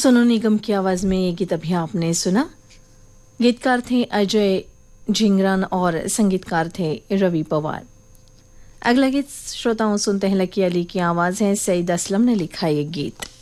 सोनू निगम की आवाज में ये गीत अभी आपने सुना। गीतकार थे अजय झिंगरन और संगीतकार थे रवि पवार। अगला गीत श्रोताओं सुनते हैं लकी अली की आवाज है। सईद असलम ने लिखा ये गीत।